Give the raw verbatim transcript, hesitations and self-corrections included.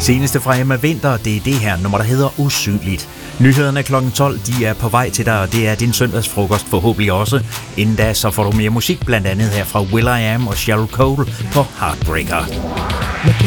Seneste fra Emma Winther, det er det her nummer, der hedder Usynligt. Nyhederne klokken tolv, de er på vej til dig, og det er din søndagsfrokost forhåbentlig også. Inden da, så får du mere musik, blandt andet her fra Will I Am og Cheryl Cole på Heartbreaker.